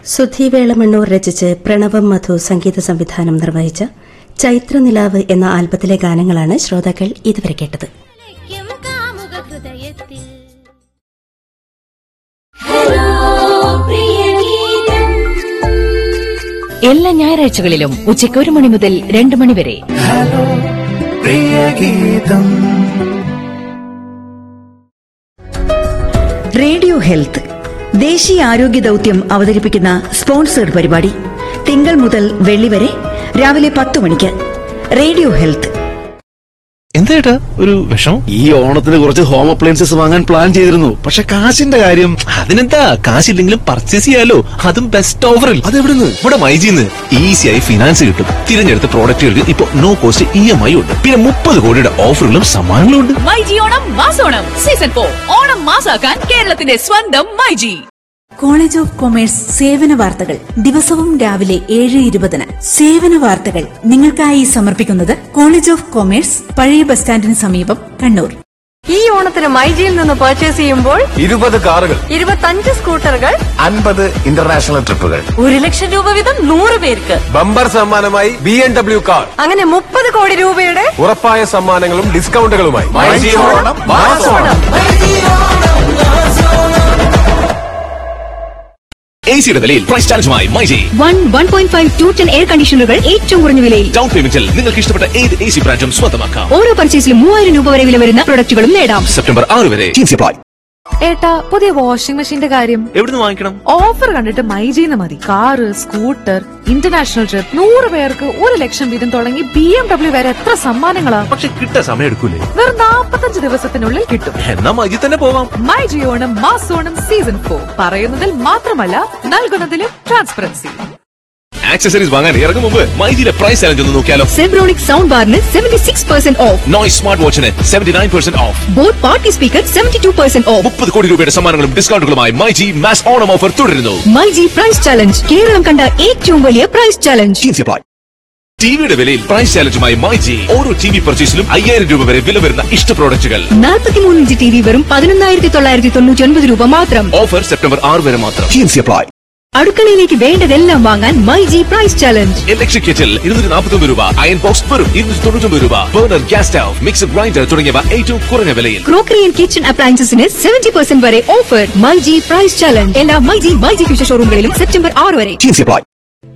സുധി വേളമണ്ണൂർ രചിച്ച് പ്രണവം മധു സംഗീത സംവിധാനം നിർവഹിച്ച ചൈത്രനിലാവ് എന്ന ആൽബത്തിലെ ഗാനങ്ങളാണ് ശ്രോതാക്കൾ ഇതുവരെ കേട്ടത്. എല്ലാ ഞായറാഴ്ചകളിലും ഉച്ചയ്ക്ക് 1 മണി മുതൽ 2 മണി വരെ റേഡിയോ ഹെൽത്ത് ദേശീയ ആരോഗ്യ ദൌത്യം അവതരിപ്പിക്കുന്ന സ്പോൺസേഡ് പരിപാടി തിങ്കൾ മുതൽ വെള്ളി വരെ രാവിലെ 10 മണിക്ക്. Radio health. എന്താ ഒരു വിഷം? ഈ ഓണത്തിന് കുറച്ച് ഹോം അപ്ലയൻസസ് വാങ്ങാൻ പ്ലാൻ ചെയ്തിരുന്നു, പക്ഷെ കാശിന്റെ കാര്യം. അതിനെന്താ, കാശില്ലെങ്കിലും പർച്ചേസ് ചെയ്യാലോ, അതും ബെസ്റ്റ് ഓഫറിൽ. അതെവിടുന്ന്? ഇവിടെ മൈജിന്ന് ഈസിയായി ഫിനാൻസ് കിട്ടും. തിരഞ്ഞെടുത്ത പ്രോഡക്റ്റുകൾക്ക് ഇപ്പൊ നോ കോസ്റ്റ് EMI ഉണ്ട്. പിന്നെ 30 കോടിയുടെ ഓഫറുകളും സമ്മാനങ്ങളും ഉണ്ട്. മൈജി ഓണം മാസോണം സീസൺ 4 ഓണം മാസാക്കാൻ കേരളത്തിന്റെ സ്വന്തം മൈജി. കോളേജ് ഓഫ് കൊമേഴ്സ് സേവന വാർത്തകൾ ദിവസവും രാവിലെ 7:20. സേവന വാർത്തകൾ നിങ്ങൾക്കായി സമർപ്പിക്കുന്നത് കോളേജ് ഓഫ് കൊമേഴ്സ്, പഴയ ബസ് സ്റ്റാൻഡിന് സമീപം, കണ്ണൂർ. ഈ ഓണത്തിന് മൈജിയിൽ നിന്ന് പർച്ചേസ് ചെയ്യുമ്പോൾ 20 കാറുകൾ, 25 സ്കൂട്ടറുകൾ, 50 ഇന്റർനാഷണൽ ട്രിപ്പുകൾ, 1 ലക്ഷം രൂപ വീതം 100 പേർക്ക്. ബമ്പർ സമ്മാനമായി BMW കാർ. അങ്ങനെ 30 കോടി രൂപയുടെ ഉറപ്പായ സമ്മാനങ്ങളും ഡിസ്കൗണ്ടുകളുമായി എസിയുടെ വിലയിൽ പ്രൈസ് ചാലഞ്ചുമായി മൈജി. 1.5 2 എയർ കണ്ടീഷണറുകൾ ഏറ്റവും കുറഞ്ഞ വിലയിൽ. ഡൗൺ പേയ്മെന്റിൽ നിങ്ങൾക്ക് ഇഷ്ടപ്പെട്ട ഏത് AC ബ്രാൻഡും സ്വന്തമാക്കാം. ഓരോ പർച്ചേസിലും 3000 രൂപ വരെ വില വരുന്ന പ്രൊഡക്റ്റുകളും നേടാം. സെപ്റ്റംബർ 6 വരെ. ഏട്ടാ, പുതിയ വാഷിംഗ് മെഷീന്റെ കാര്യം എവിടുന്ന് വാങ്ങിക്കണം? ഓഫർ കണ്ടിട്ട് മൈജിന്ന് മതി. കാറ്, സ്കൂട്ടർ, ഇന്റർനാഷണൽ ട്രിപ്പ്, 100 പേർക്ക് 1 ലക്ഷം വീതം തുടങ്ങി BMW വരെ എത്ര സമ്മാനങ്ങളാ. പക്ഷെ കിട്ടാൻ സമയം എടുക്കൂലേ? വെറും 45 ദിവസത്തിനുള്ളിൽ കിട്ടും. എന്നാ മൈജി തന്നെ പോവാം. മൈജി ഓണം മാസോണം സീസൺ 4 പറയുന്നതിൽ മാത്രമല്ല നൽകുന്നതിലും ട്രാൻസ്പെറൻസി. ആക്സസറീസ് വാങ്ങാൻ ഇറങ്ങും മുമ്പ് മൈജിയിലെ പ്രൈസ് ചാലഞ്ച് ഒന്ന് നോക്കിയാലോ? സെബ്രോണിക് സൗണ്ട് ബാറിന് 76% of. Noise smart വാച്ചിന് 79% of. Boat party speaker 72% of. 30 കോടി രൂപയുടെ സമ്മാനങ്ങളും ഡിസ്കൗണ്ടുകളുമായി മൈജി മാസ് ഓണം ഓഫർ തുടരുന്നു. മൈജി പ്രൈസ് ചാലഞ്ച്, കേരളം കണ്ട ഏറ്റവും വലിയ പ്രൈസ് ചാലഞ്ച്. ടിവിയുടെ വിലയിൽ പ്രൈസ് ചാലഞ്ചുമായി മൈജി. ഓരോ TV പർച്ചേസിലും 5000 രൂപ വരെ വില വരുന്ന ഇഷ്ട പ്രോഡക്റ്റുകൾ. 43 ഇഞ്ച് TV വെറും 11,999 രൂപ മാത്രം. ഓഫർ സെപ്റ്റംബർ 6 വരെ മാത്രം. അടുക്കളയിലേക്ക് വേണ്ടതെല്ലാം വാങ്ങാൻ myG price challenge. Electric kettle 249 രൂപ, അയൺ ബോക്സ് വെറും 299 രൂപ, burner, gas stove, mixer grinder തുടങ്ങിയവ ഏറ്റവും കുറഞ്ഞ വിലയിൽ. ക്രോക്കറി ആൻഡ് കിച്ചൺ അപ്ലയൻസസിന് 70% വരെ ഓഫർ. മൈജി പ്രൈസ് ചാലഞ്ച് എല്ലാ മൈജി ഫ്യൂച്ചർ ഷോറൂമുകളിലും സെപ്റ്റംബർ 6 വരെ.